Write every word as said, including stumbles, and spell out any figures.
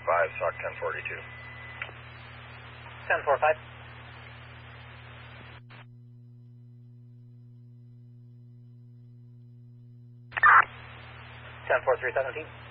five, S O C ten forty-two. ten forty-five. ten forty-three seventeen.